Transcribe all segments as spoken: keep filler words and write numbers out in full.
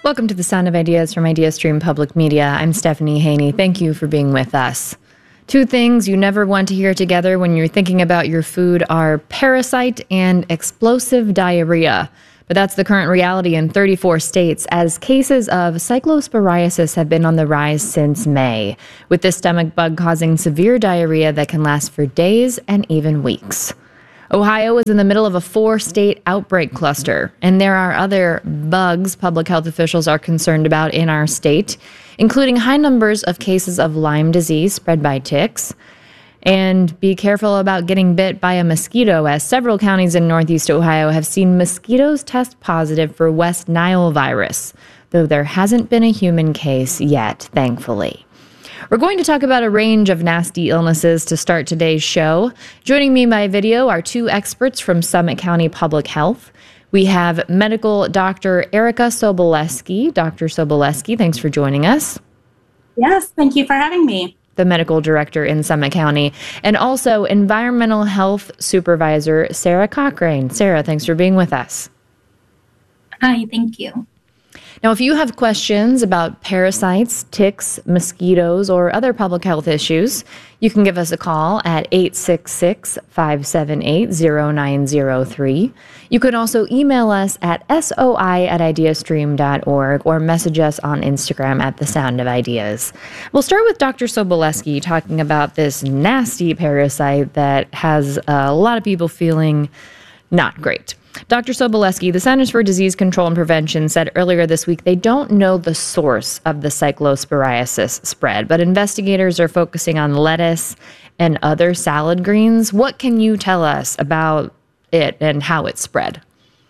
Welcome to the Sound of Ideas from IdeaStream Public Media. I'm Stephanie Haney. Thank you for being with us. Two things you never want to hear together when you're thinking about your food are parasite and explosive diarrhea. But that's the current reality in thirty-four states as cases of cyclosporiasis have been on the rise since May, with this stomach bug causing severe diarrhea that can last for days and even weeks. Ohio is in the middle of a four-state outbreak cluster, and there are other bugs public health officials are concerned about in our state, including high numbers of cases of Lyme disease spread by ticks. And be careful about getting bit by a mosquito, as several counties in Northeast Ohio have seen mosquitoes test positive for West Nile virus, though there hasn't been a human case yet, thankfully. We're going to talk about a range of nasty illnesses to start today's show. Joining me by video are two experts from Summit County Public Health. We have medical Doctor Erica Sobolewski. Doctor Sobolewski, thanks for joining us. Yes, thank you for having me. The medical director in Summit County, and also environmental health supervisor Sarah Cochrane. Sarah, thanks for being with us. Hi, thank you. Now, if you have questions about parasites, ticks, mosquitoes, or other public health issues, you can give us a call at eight six six, five seven eight, zero nine zero three. You can also email us at soi at ideastream dot org or message us on Instagram at The Sound of Ideas. We'll start with Doctor Sobolewski talking about this nasty parasite that has a lot of people feeling not great. Doctor Sobolewski, the Centers for Disease Control and Prevention said earlier this week they don't know the source of the cyclosporiasis spread, but investigators are focusing on lettuce and other salad greens. What can you tell us about it and how it spread?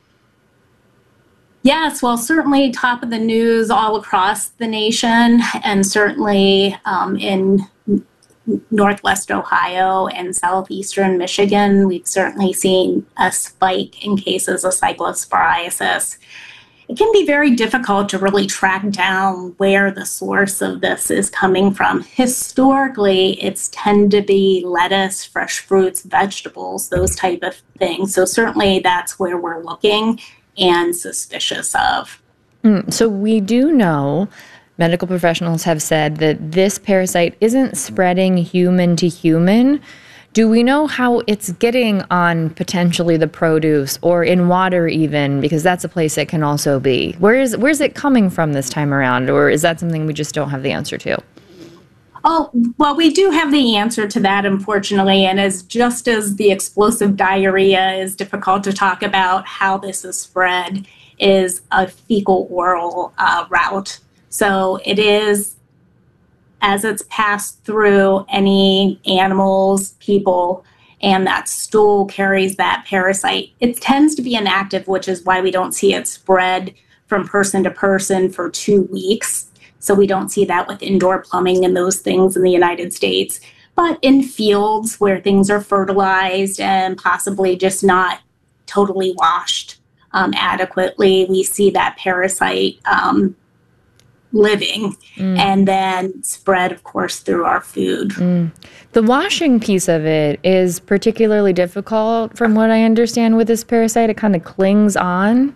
Yes, well, certainly top of the news all across the nation, and certainly um, in Northwest Ohio and southeastern Michigan, we've certainly seen a spike in cases of cyclosporiasis. It can be very difficult to really track down where the source of this is coming from. Historically, it's tend to be lettuce, fresh fruits, vegetables, those type of things. So certainly that's where we're looking and suspicious of. Mm, so we do know medical professionals have said that this parasite isn't spreading human to human. Do we know how it's getting on potentially the produce or in water even? Because that's a place it can also be. Where is, where's it coming from this time around? Or is that something we just don't have the answer to? Oh, well, we do have the answer to that, unfortunately. And as just as the explosive diarrhea is difficult to talk about, how this is spread is a fecal-oral uh, route. So it is, as it's passed through any animals, people, and that stool carries that parasite. It tends to be inactive, which is why we don't see it spread from person to person for two weeks. So we don't see that with indoor plumbing and those things in the United States. But in fields where things are fertilized and possibly just not totally washed um, adequately, we see that parasite um, living mm. and then spread, of course, through our food. Mm. The washing piece of it is particularly difficult from what I understand with this parasite. It kind of clings on.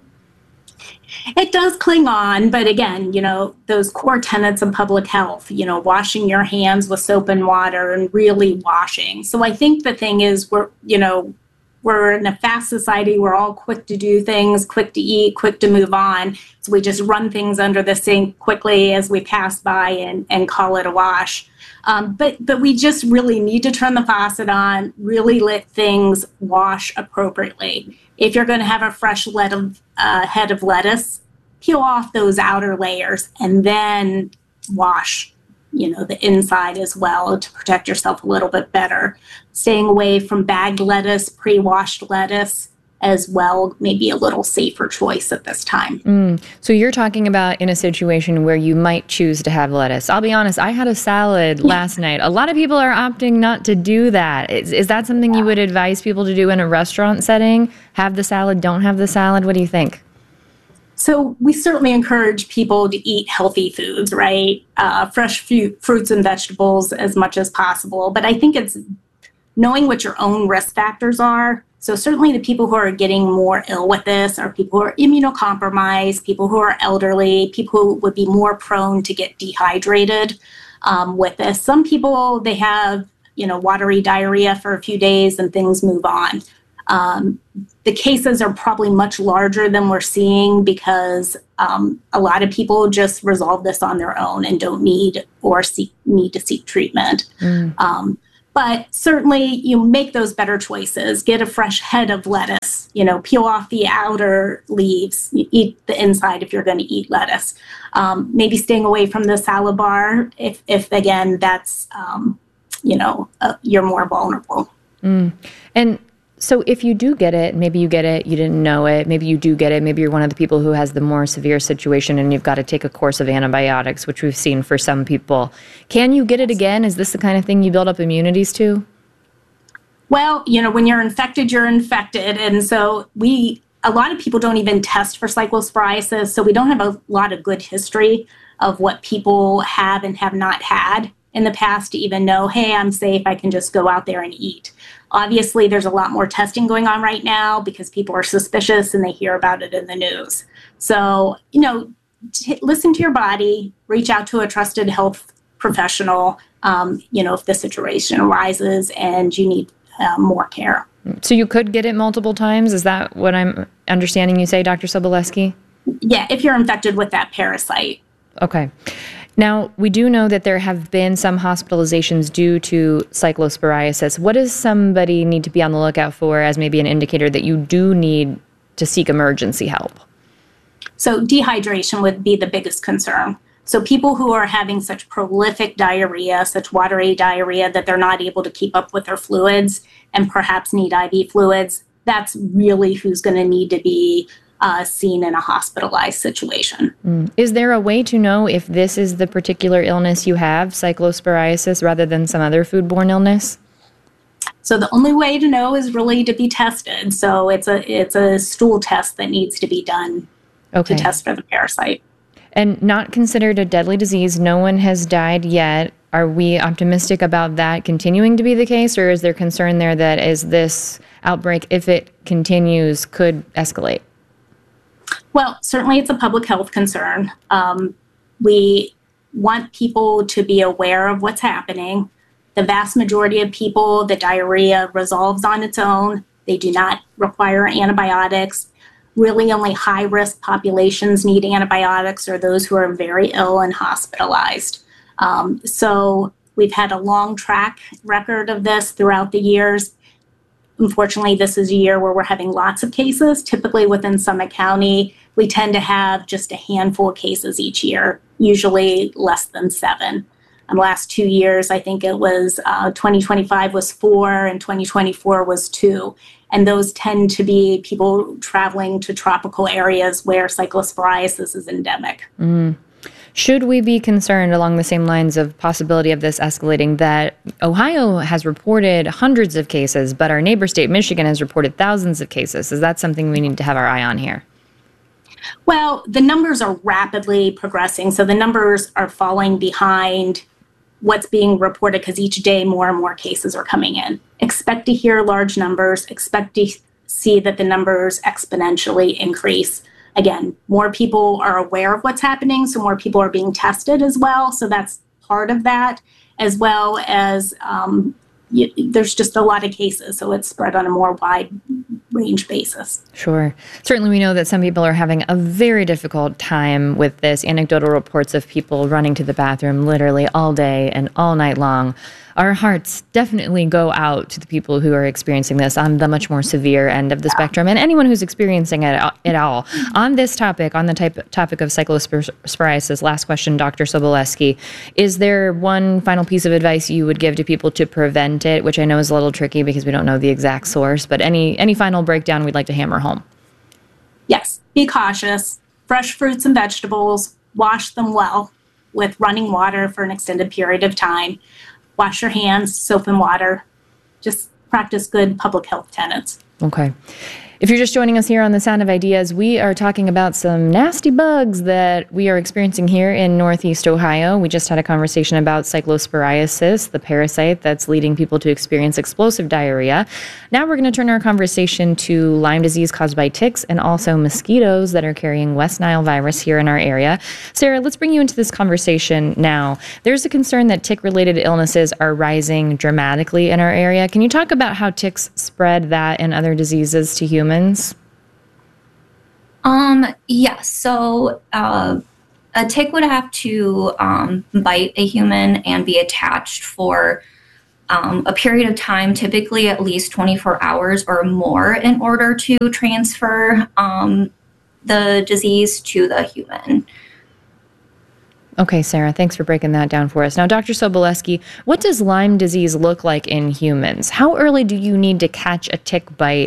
It does cling on, but again, you know, those core tenets of public health, you know, washing your hands with soap and water and really washing. So I think the thing is we're, you know, we're in a fast society. We're all quick to do things, quick to eat, quick to move on. So we just run things under the sink quickly as we pass by and, and call it a wash. Um, but but we just really need to turn the faucet on, really let things wash appropriately. If you're going to have a fresh let of, uh, head of lettuce, peel off those outer layers and then wash, you know, the inside as well to protect yourself a little bit better. Staying away from bagged lettuce, pre-washed lettuce as well, maybe a little safer choice at this time. Mm. So you're talking about in a situation where you might choose to have lettuce. I'll be honest, I had a salad last night. A lot of people are opting not to do that. Is, is that something you would advise people to do in a restaurant setting? Have the salad, don't have the salad? What do you think? So we certainly encourage people to eat healthy foods, right? Uh, fresh fu- fruits and vegetables as much as possible. But I think it's knowing what your own risk factors are. So certainly the people who are getting more ill with this are people who are immunocompromised, people who are elderly, people who would be more prone to get dehydrated um, with this. Some people, they have, you know, watery diarrhea for a few days and things move on. Um, the cases are probably much larger than we're seeing because um, a lot of people just resolve this on their own and don't need or seek, need to seek treatment. Mm. Um, But certainly you make those better choices. Get a fresh head of lettuce, you know, peel off the outer leaves, eat the inside if you're going to eat lettuce. Um, maybe staying away from the salad bar if, if again, that's, um, you know, uh, you're more vulnerable. Mm. And so if you do get it, maybe you get it, you didn't know it, maybe you do get it, maybe you're one of the people who has the more severe situation and you've got to take a course of antibiotics, which we've seen for some people. Can you get it again? Is this the kind of thing you build up immunities to? Well, you know, when you're infected, you're infected. And so we, a lot of people don't even test for cyclosporiasis. So we don't have a lot of good history of what people have and have not had in the past to even know, hey, I'm safe, I can just go out there and eat. Obviously, there's a lot more testing going on right now because people are suspicious and they hear about it in the news. So, you know, t- listen to your body, reach out to a trusted health professional, um, you know, if the situation arises and you need uh, more care. So you could get it multiple times? Is that what I'm understanding you say, Doctor Sobolewski? Yeah, if you're infected with that parasite. Okay. Now, we do know that there have been some hospitalizations due to cyclosporiasis. What does somebody need to be on the lookout for as maybe an indicator that you do need to seek emergency help? So dehydration would be the biggest concern. So people who are having such prolific diarrhea, such watery diarrhea that they're not able to keep up with their fluids and perhaps need I V fluids, that's really who's going to need to be Uh, seen in a hospitalized situation. Mm. Is there a way to know if this is the particular illness you have, cyclosporiasis, rather than some other foodborne illness? So the only way to know is really to be tested. So it's a it's a stool test that needs to be done okay. to test for the parasite. And not considered a deadly disease. No one has died yet. Are we optimistic about that continuing to be the case, or is there concern there that as this outbreak, if it continues, could escalate? Well, certainly it's a public health concern. Um, we want people to be aware of what's happening. The vast majority of people, the diarrhea resolves on its own. They do not require antibiotics. Really only high-risk populations need antibiotics or those who are very ill and hospitalized. Um, so we've had a long track record of this throughout the years. Unfortunately, this is a year where we're having lots of cases. Typically within Summit County, we tend to have just a handful of cases each year, usually less than seven. In the last two years, I think it was uh, twenty twenty-five was four and twenty twenty-four was two. And those tend to be people traveling to tropical areas where cyclosporiasis is endemic. Mm. Should we be concerned along the same lines of possibility of this escalating that Ohio has reported hundreds of cases, but our neighbor state, Michigan, has reported thousands of cases? Is that something we need to have our eye on here? Well, the numbers are rapidly progressing. So the numbers are falling behind what's being reported because each day more and more cases are coming in. Expect to hear large numbers. Expect to see that the numbers exponentially increase. Again, more people are aware of what's happening, so more people are being tested as well. So that's part of that, as well as um, you, there's just a lot of cases, so it's spread on a more wide range basis. Sure. Certainly we know that some people are having a very difficult time with this. Anecdotal reports of people running to the bathroom literally all day and all night long. Our hearts definitely go out to the people who are experiencing this on the much more severe end of the yeah. spectrum, and anyone who's experiencing it at all. On this topic, on the type, topic of cyclosporiasis, last question, Doctor Sobolewski, is there one final piece of advice you would give to people to prevent it, which I know is a little tricky because we don't know the exact source, but any, any final breakdown we'd like to hammer home? Yes, be cautious. Fresh fruits and vegetables, wash them well with running water for an extended period of time. Wash your hands, soap and water. Just practice good public health tenets. Okay. If you're just joining us here on The Sound of Ideas, we are talking about some nasty bugs that we are experiencing here in Northeast Ohio. We just had a conversation about cyclosporiasis, the parasite that's leading people to experience explosive diarrhea. Now we're going to turn our conversation to Lyme disease caused by ticks and also mosquitoes that are carrying West Nile virus here in our area. Sarah, let's bring you into this conversation now. There's a concern that tick-related illnesses are rising dramatically in our area. Can you talk about how ticks spread that and other diseases to humans? Um, yeah, so uh, a tick would have to um, bite a human and be attached for um, a period of time, typically at least twenty-four hours or more, in order to transfer um, the disease to the human. Okay, Sarah, thanks for breaking that down for us. Now, Doctor Sobolewski, what does Lyme disease look like in humans? How early do you need to catch a tick bite